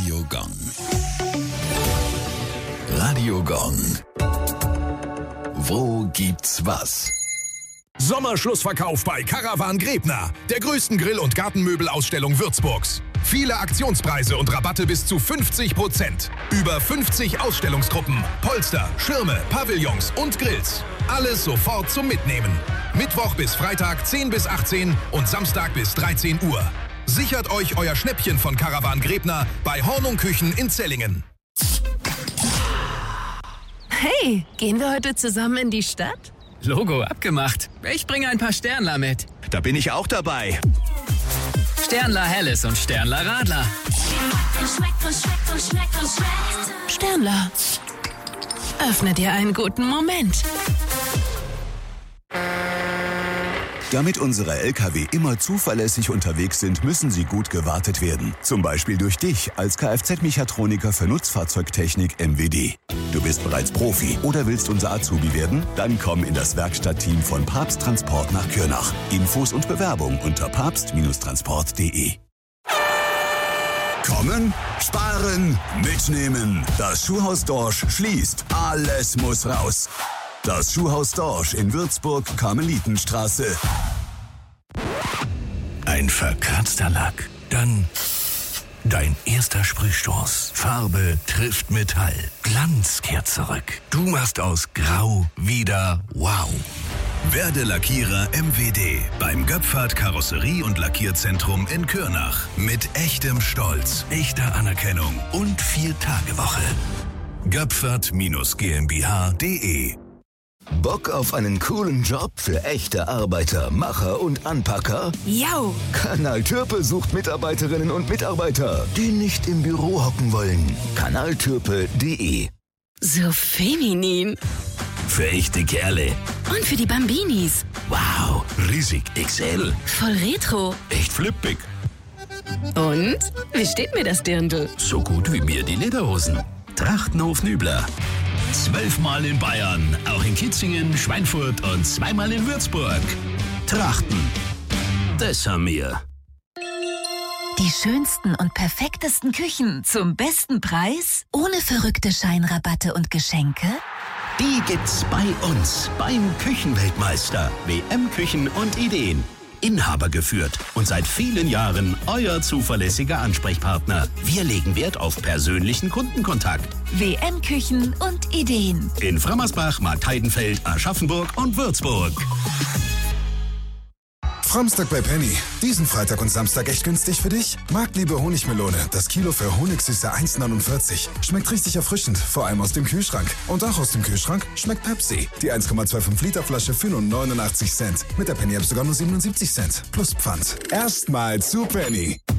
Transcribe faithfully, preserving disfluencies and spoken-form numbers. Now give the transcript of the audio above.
Radio Gong. Radio Gong. Wo gibt's was? Sommerschlussverkauf bei Caravan Grebner, der größten Grill- und Gartenmöbelausstellung Würzburgs. Viele Aktionspreise und Rabatte bis zu fünfzig Prozent. Über fünfzig Ausstellungsgruppen, Polster, Schirme, Pavillons und Grills. Alles sofort zum Mitnehmen. Mittwoch bis Freitag zehn bis achtzehn und Samstag bis dreizehn Uhr. Sichert euch euer Schnäppchen von Caravan Grebner bei Hornung Küchen in Zellingen. Hey, gehen wir heute zusammen in die Stadt? Logo abgemacht. Ich bringe ein paar Sternler mit. Da bin ich auch dabei. Sternler Helles und Sternler Radler. Sternler. Öffne dir einen guten Moment. Damit unsere L K W immer zuverlässig unterwegs sind, müssen sie gut gewartet werden. Zum Beispiel durch dich als Kfz-Mechatroniker für Nutzfahrzeugtechnik M W D. Du bist bereits Profi oder willst unser Azubi werden? Dann komm in das Werkstattteam von Papst Transport nach Kürnach. Infos und Bewerbung unter papst transport punkt de. Kommen, sparen, mitnehmen. Das Schuhhaus Dorsch schließt. Alles muss raus. Das Schuhhaus Dorsch in Würzburg, Karmelitenstraße. Ein verkratzter Lack. Dann dein erster Sprühstoß. Farbe trifft Metall. Glanz kehrt zurück. Du machst aus Grau wieder Wow. Werde Lackierer M W D beim Göpfert Karosserie- und Lackierzentrum in Kürnach. Mit echtem Stolz, echter Anerkennung und Vier-Tage-Woche. Göpfert GmbH punkt de. Bock auf einen coolen Job für echte Arbeiter, Macher und Anpacker? Jau! Kanal Türpe sucht Mitarbeiterinnen und Mitarbeiter, die nicht im Büro hocken wollen. kanal türpe punkt de. So feminin. Für echte Kerle. Und für die Bambinis. Wow, riesig X L. Voll retro. Echt flippig. Und? Wie steht mir das Dirndl? So gut wie mir die Lederhosen. Trachtenhof Nübler. Zwölfmal in Bayern, auch in Kitzingen, Schweinfurt und zweimal in Würzburg. Trachten. Das haben wir. Die schönsten und perfektesten Küchen zum besten Preis? Ohne verrückte Scheinrabatte und Geschenke? Die gibt's bei uns, beim Küchenweltmeister. W M Küchen und Ideen. Inhaber geführt und seit vielen Jahren euer zuverlässiger Ansprechpartner. Wir legen Wert auf persönlichen Kundenkontakt. W M Küchen und Ideen. In Frammersbach, Markheidenfeld, Aschaffenburg und Würzburg. Framstag bei Penny. Diesen Freitag und Samstag echt günstig für dich? Marktliebe Honigmelone. Das Kilo für Honigsüße eins neunundvierzig. Schmeckt richtig erfrischend, vor allem aus dem Kühlschrank. Und auch aus dem Kühlschrank schmeckt Pepsi. Die eins Komma fünfundzwanzig Liter Flasche für nur neunundachtzig Cent. Mit der Penny-App sogar nur siebenundsiebzig Cent. Plus Pfand. Erstmal zu Penny.